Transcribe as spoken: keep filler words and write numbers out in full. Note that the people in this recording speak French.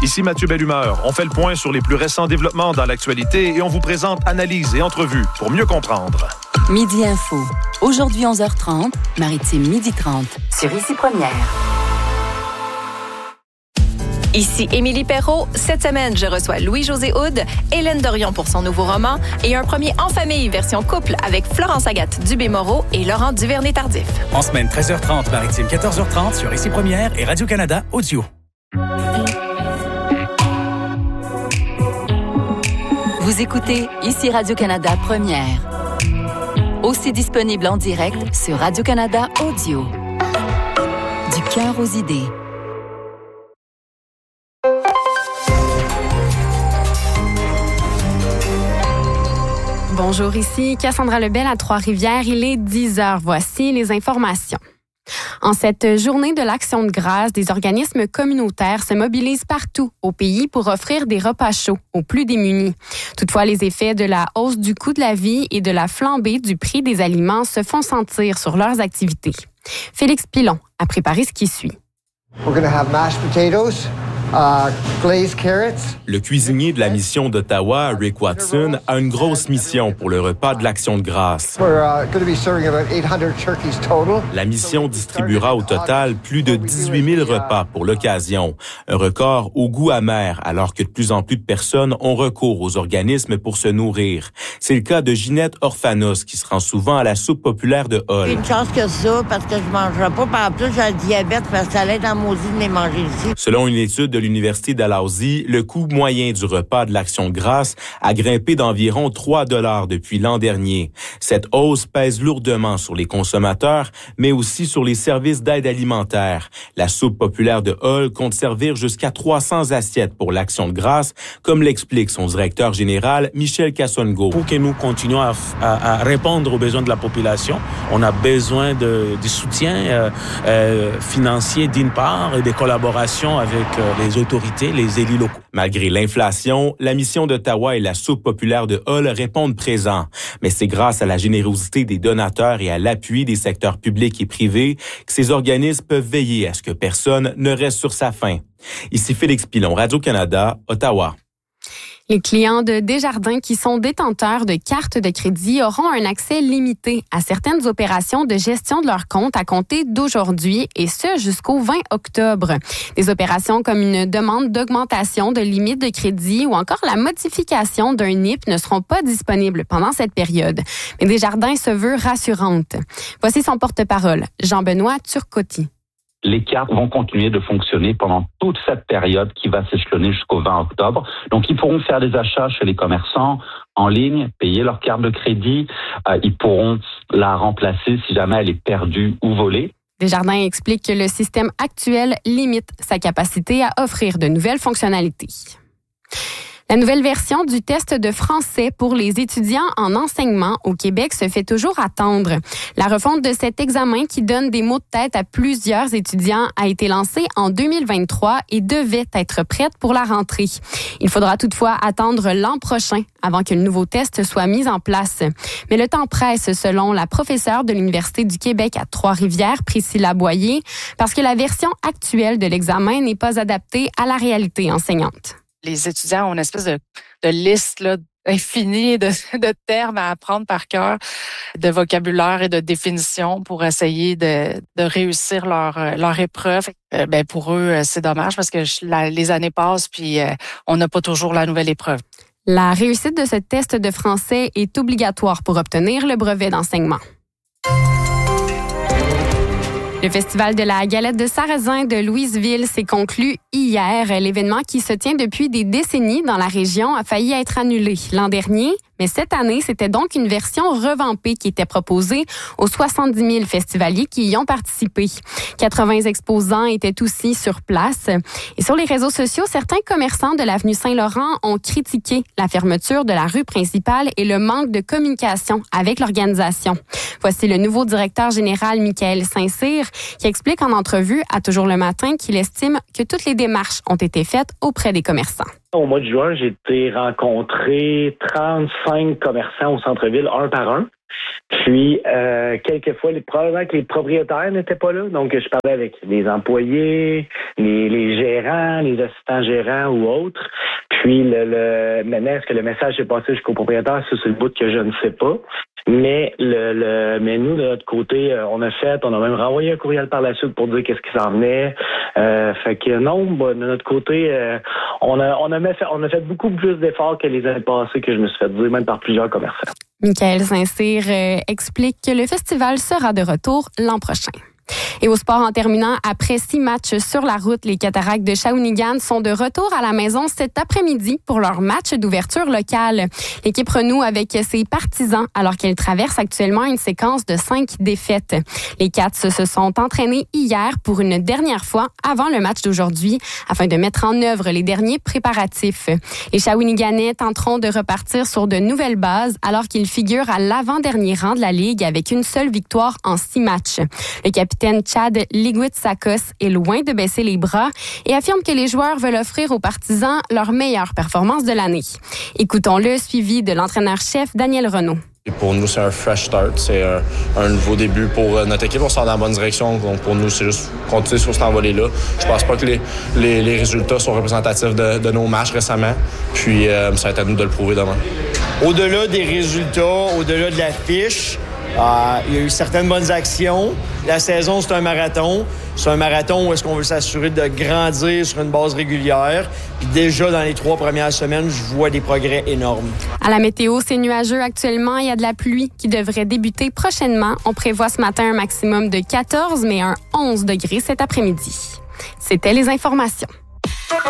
Ici Mathieu Bellumeur. On fait le point sur les plus récents développements dans l'actualité et on vous présente analyses et entrevues pour mieux comprendre. Midi Info. Aujourd'hui onze heures trente, Maritime midi trente. Sur Ici Première. Ici Émilie Perrault. Cette semaine, je reçois Louis-José Houd, Hélène Dorion pour son nouveau roman et un premier En famille version couple avec Florence Agathe Dubé-Moreau et Laurent Duvernay-Tardif. En semaine treize heures trente, Maritime quatorze heures trente sur Ici Première et Radio-Canada Audio. Vous écoutez Ici Radio-Canada Première. Aussi disponible en direct sur Radio-Canada Audio. Du cœur aux idées. Bonjour, ici Cassandra Lebel à Trois-Rivières. Il est dix heures. Voici les informations. En cette journée de l'Action de grâce, des organismes communautaires se mobilisent partout au pays pour offrir des repas chauds aux plus démunis. Toutefois, les effets de la hausse du coût de la vie et de la flambée du prix des aliments se font sentir sur leurs activités. Félix Pilon a préparé ce qui suit. We're going to have mashed potatoes. Uh, glazed carrots. Le cuisinier de la mission d'Ottawa, Rick Watson, a une grosse mission pour le repas de l'Action de grâce. We're uh, going to be serving about eight hundred turkeys total. La mission distribuera au total plus de dix-huit mille repas pour l'occasion. Un record au goût amer, alors que de plus en plus de personnes ont recours aux organismes pour se nourrir. C'est le cas de Ginette Orphanos, qui se rend souvent à la soupe populaire de Hull. J'ai une chance que ça, parce que je mangerai pas. Par en plus, j'ai le diabète, parce que ça allait dans maudit de les manger ici. Selon une étude de l'Université Dalhousie, le coût moyen du repas de l'Action de grâce a grimpé d'environ trois dollars depuis l'an dernier. Cette hausse pèse lourdement sur les consommateurs, mais aussi sur les services d'aide alimentaire. La soupe populaire de Hull compte servir jusqu'à trois cents assiettes pour l'Action de grâce, comme l'explique son directeur général, Michel Kassongo. Pour que nous continuions à, à, à répondre aux besoins de la population, on a besoin de, de soutien euh, euh, financier d'une part et des collaborations avec euh, les autorités, les élus locaux. Malgré l'inflation, la mission d'Ottawa et la soupe populaire de Hull répondent présents. Mais c'est grâce à la générosité des donateurs et à l'appui des secteurs publics et privés que ces organismes peuvent veiller à ce que personne ne reste sur sa faim. Ici Félix Pilon, Radio-Canada, Ottawa. Les clients de Desjardins qui sont détenteurs de cartes de crédit auront un accès limité à certaines opérations de gestion de leur compte à compter d'aujourd'hui et ce jusqu'au vingt octobre. Des opérations comme une demande d'augmentation de limite de crédit ou encore la modification d'un N I P ne seront pas disponibles pendant cette période. Mais Desjardins se veut rassurante. Voici son porte-parole, Jean-Benoît Turcotti. Les cartes vont continuer de fonctionner pendant toute cette période qui va s'échelonner jusqu'au vingt octobre. Donc, ils pourront faire des achats chez les commerçants en ligne, payer leur carte de crédit. Euh, ils pourront la remplacer si jamais elle est perdue ou volée. Desjardins explique que le système actuel limite sa capacité à offrir de nouvelles fonctionnalités. La nouvelle version du test de français pour les étudiants en enseignement au Québec se fait toujours attendre. La refonte de cet examen qui donne des mots de tête à plusieurs étudiants a été lancée en deux mille vingt-trois et devait être prête pour la rentrée. Il faudra toutefois attendre l'an prochain avant que le nouveau test soit mis en place. Mais le temps presse selon la professeure de l'Université du Québec à Trois-Rivières, Priscilla Boyer, parce que la version actuelle de l'examen n'est pas adaptée à la réalité enseignante. Les étudiants ont une espèce de, de liste là, infinie de, de termes à apprendre par cœur, de vocabulaire et de définition pour essayer de, de réussir leur, leur épreuve. Euh, ben pour eux, c'est dommage parce que la, les années passent puis euh, on n'a pas toujours la nouvelle épreuve. La réussite de ce test de français est obligatoire pour obtenir le brevet d'enseignement. Le Festival de la galette de sarrasin de Louisville s'est conclu hier. L'événement qui se tient depuis des décennies dans la région a failli être annulé l'an dernier. Mais cette année, c'était donc une version revampée qui était proposée aux soixante-dix mille festivaliers qui y ont participé. quatre-vingts exposants étaient aussi sur place. Et sur les réseaux sociaux, certains commerçants de l'avenue Saint-Laurent ont critiqué la fermeture de la rue principale et le manque de communication avec l'organisation. Voici le nouveau directeur général, Michael Saint-Cyr, qui explique en entrevue à Toujours le matin qu'il estime que toutes les démarches ont été faites auprès des commerçants. Au mois de juin, j'ai été rencontrer trente-cinq commerçants au centre-ville, un par un. Puis, euh, quelquefois, les, probablement que les propriétaires n'étaient pas là. Donc, je parlais avec les employés, les, les gérants, les assistants gérants ou autres. Puis, le, le maintenant, est-ce que le message est passé jusqu'au propriétaire? Ça, c'est le bout que je ne sais pas. Mais le, le mais nous, de notre côté, on a fait, on a même renvoyé un courriel par la suite pour dire qu'est-ce qui s'en venait. Euh, fait que non, bah, de notre côté, euh, on a on a fait on a fait beaucoup plus d'efforts que les années passées, que je me suis fait dire, même par plusieurs commerçants. Michael Saint-Cyr euh, explique que le festival sera de retour l'an prochain. Et au sport, en terminant, après six matchs sur la route, les Cataractes de Shawinigan sont de retour à la maison cet après-midi pour leur match d'ouverture locale. L'équipe renoue avec ses partisans alors qu'elle traverse actuellement une séquence de cinq défaites. Les Cats se sont entraînés hier pour une dernière fois avant le match d'aujourd'hui afin de mettre en œuvre les derniers préparatifs. Les Shawiniganais tenteront de repartir sur de nouvelles bases alors qu'ils figurent à l'avant-dernier rang de la Ligue avec une seule victoire en six matchs. Le capitaine Chad Ligouit-Sakos est loin de baisser les bras et affirme que les joueurs veulent offrir aux partisans leur meilleure performance de l'année. Écoutons-le, suivi de l'entraîneur-chef Daniel Renaud. Et pour nous, c'est un fresh start, c'est un, un nouveau début pour notre équipe. On sort dans la bonne direction, donc pour nous, c'est juste continuer sur cet envolé-là. Je pense pas que les, les, les résultats sont représentatifs de, de nos matchs récemment, puis euh, ça va être à nous de le prouver demain. Au-delà des résultats, au-delà de la fiche, Euh, il y a eu certaines bonnes actions. La saison, c'est un marathon. C'est un marathon où est-ce qu'on veut s'assurer de grandir sur une base régulière. Puis déjà, dans les trois premières semaines, je vois des progrès énormes. À la météo, c'est nuageux actuellement. Il y a de la pluie qui devrait débuter prochainement. On prévoit ce matin un maximum de quatorze, mais un onze degrés cet après-midi. C'était les informations.